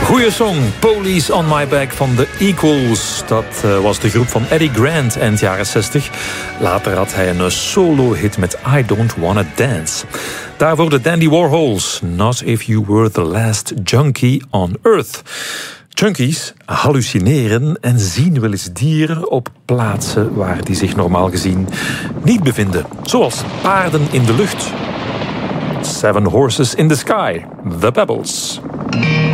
Goeie song, Police on My Back van The Equals. Dat was de groep van Eddie Grant eind jaren 60. Later had hij een solo-hit met I Don't Wanna Dance. Daarvoor de Dandy Warhols, Not If You Were The Last Junkie on Earth. Junkies hallucineren en zien wel eens dieren op plaatsen waar die zich normaal gezien niet bevinden. Zoals paarden in de lucht. 7 Horses in the Sky, The Pebbles.